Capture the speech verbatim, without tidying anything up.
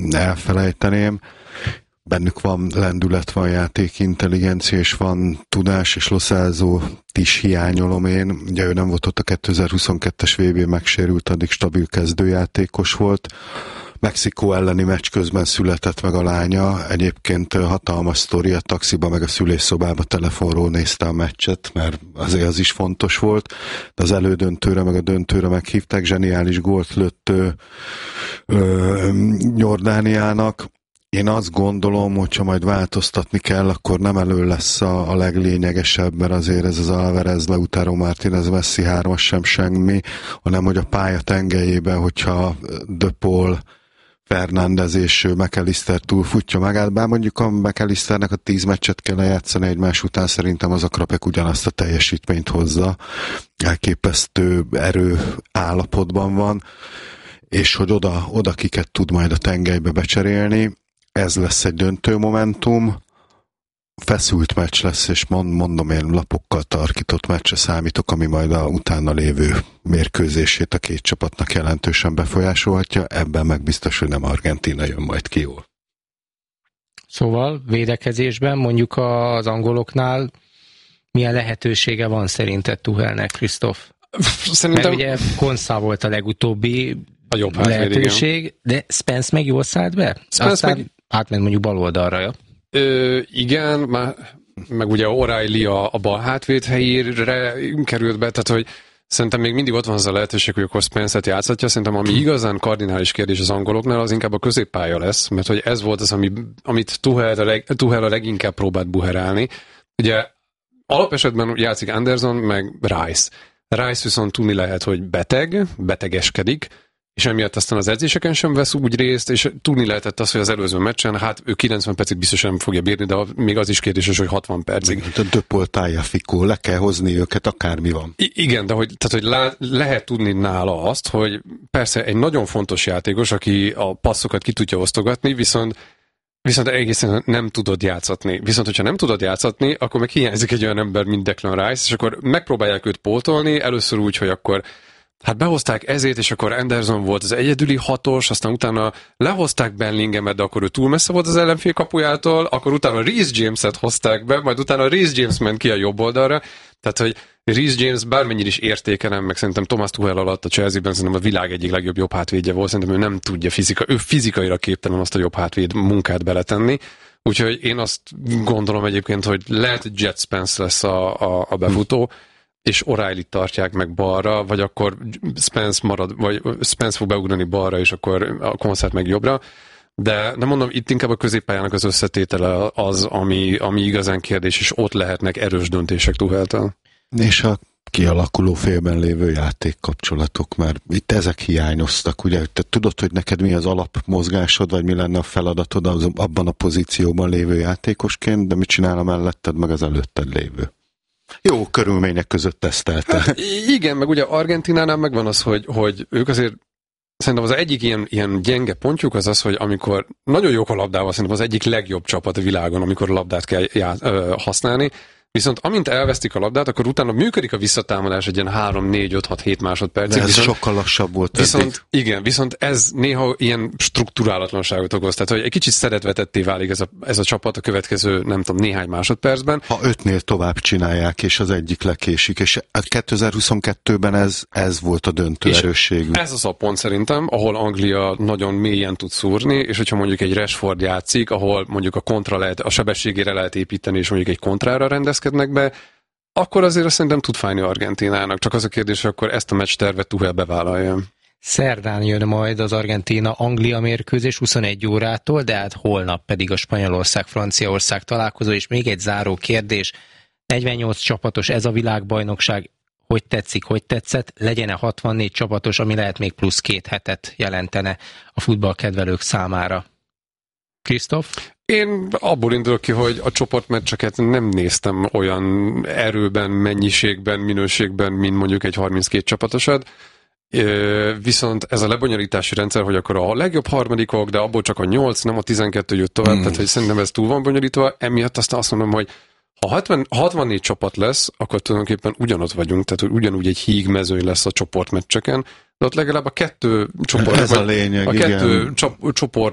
elfelejteném. Bennük van lendület, van játékintelligencia, és van tudás, és Lo Celso-t is hiányolom én. Ugye ő nem volt ott a kétezer-huszonkettes vé bé, megsérült, addig stabil kezdőjátékos volt. Mexikó elleni meccs közben született meg a lánya. Egyébként hatalmas sztori, a taxiba meg a szülésszobába telefonról nézte a meccset, mert azért az is fontos volt. De az elődöntőre meg a döntőre meghívták, zseniális gólt lőtt ö, ö, Jordániának. Én azt gondolom, hogyha majd változtatni kell, akkor nem elő lesz a, a leglényegesebb, mert azért ez az Alvarez, Lautaro Martínez, Messi hármas sem semmi, hanem hogy a pálya tengelyében, hogyha De Paul, Fernández és McAllister túlfutja magát, bár mondjuk a McAllisternek a tíz meccset kell lejátszani egymás után, szerintem az a Krapek ugyanazt a teljesítményt hozza, elképesztő erő állapotban van, és hogy oda, oda kiket tud majd a tengelybe becserélni. Ez lesz egy döntő momentum, feszült meccs lesz, és mond, mondom én lapokkal tarkított meccsre számítok, ami majd a utána lévő mérkőzését a két csapatnak jelentősen befolyásolhatja, ebben meg biztos, hogy nem Argentína jön majd ki jól. Szóval védekezésben mondjuk az angoloknál milyen lehetősége van szerinted Tuchelnek, Krisztof? Szerintem... Mert ugye Konsa volt a legutóbbi a jobb lehetőség, hátvéd, de Spence meg jól szállt be? Spence Aztán meg... átment mondjuk bal oldalra, ja? Ö, igen, már, meg ugye O'Reilly a, a bal hátvéd helyére került be, tehát hogy szerintem még mindig ott van az a lehetőség, hogy akkor Spence-et játszhatja. Szerintem ami igazán kardinális kérdés az angoloknál, az inkább a középpálya lesz, mert hogy ez volt az, ami, amit Tuchel a, leg, Tuchel a leginkább próbált buherálni. Ugye alapesetben játszik Anderson, meg Rice. Rice viszont tudni lehet, hogy beteg, betegeskedik, és emiatt aztán az edzéseken sem vesz úgy részt, és tudni lehetett az, hogy az előző meccsen, hát ő kilencven percig biztosan nem fogja bírni, de még az is kérdéses, hogy hatvan percig. I- igen, de hogy, tehát, hogy lá- lehet tudni nála azt, hogy persze egy nagyon fontos játékos, aki a passzokat ki tudja osztogatni, viszont Viszont egészen nem tudod játszatni. Viszont, hogyha nem tudod játszatni, akkor meg hiányzik egy olyan ember, mint Declan Rice, és akkor megpróbálják őt pótolni, először úgy, hogy akkor hát behozták ezét, és akkor Anderson volt az egyedüli hatos, aztán utána lehozták Bellinghamet, de akkor ő túl messze volt az ellenfél kapujától, akkor utána Reece James-et hozták be, majd utána Reece James ment ki a jobb oldalra, tehát, hogy Reece James bármennyire is értékelem, meg szerintem Thomas Tuchel alatt a Chelsea-ben szerintem a világ egyik legjobb jobb hátvédje volt, szerintem ő nem tudja fizika, ő fizikaira képtelen azt a jobb hátvéd munkát beletenni, úgyhogy én azt gondolom egyébként, hogy lehet, hogy Jet Spence lesz a, a, a befutó, és O'Reillyt tartják meg balra, vagy akkor Spence marad, vagy Spence fog beugrani balra, és akkor a Konszát meg jobbra. De nem mondom, itt inkább a középpályának az összetétele az, ami, ami igazán kérdés, és ott lehetnek erős döntések Tucheltől. És a kialakuló félben lévő játékkapcsolatok, mert itt ezek hiányoztak, ugye? Te tudod, hogy neked mi az alapmozgásod, vagy mi lenne a feladatod az, abban a pozícióban lévő játékosként, de mit csinál a melletted, meg az előtted lévő? Jó körülmények között tesztelte. Hát, igen, meg ugye Argentinánál megvan az, hogy, hogy ők azért szerintem az egyik ilyen, ilyen gyenge pontjuk az az, hogy amikor nagyon jók a labdával, szerintem az egyik legjobb csapat a világon, amikor a labdát kell já, ö, használni, viszont amint elvesztik a labdát, akkor utána működik a visszatámadás egy ilyen három, négy, öt, hat, hét másodpercig. De ez viszont, sokkal lassabb volt. Viszont, eddig. igen, viszont ez néha ilyen strukturálatlanságot okoz. Tehát, hogy egy kicsit szeretvetetté válik ez a, ez a csapat a következő, nem tudom, néhány másodpercben. Ha ötnél tovább csinálják, és az egyik lekésik, és kétezer-huszonkettőben ez, ez volt a döntő és erősségű. Ez az a pont szerintem, ahol Anglia nagyon mélyen tud szúrni, és hogyha mondjuk egy Rashford játszik, ahol mondjuk a kontra lehet, a sebességére lehet építeni, és mondjuk egy kontrára rendezkednek be, akkor azért azt szerintem tud fájni Argentínának. Csak az a kérdés, hogy akkor ezt a meccs tervet Tuchel bevállalja. Szerdán jön majd az Argentína-Anglia mérkőzés huszonegy órától, de hát holnap pedig a Spanyolország-Franciaország találkozó, és még egy záró kérdés. negyvennyolc csapatos ez a világbajnokság. Hogy tetszik, hogy tetszett? Legyen-e hatvannégy csapatos, ami lehet még plusz két hetet jelentene a futballkedvelők számára? Krisztof? Én abból indulok ki, hogy a csoportmeccseket nem néztem olyan erőben, mennyiségben, minőségben, mint mondjuk egy harminckét csapatosat. Viszont ez a lebonyolítási rendszer, hogy akkor a legjobb harmadikok, de abból csak a nyolc, nem a tizenkettő jött tovább, mm. tehát hogy szerintem ez túl van bonyolítva. Emiatt aztán azt mondom, hogy ha hatvan, hatvannégy csapat lesz, akkor tulajdonképpen ugyanott vagyunk, tehát hogy ugyanúgy egy hígmezőny lesz a csoportmeccseken, de ott legalább a kettő csoport, ez a lényeg, a igen. kettő csoport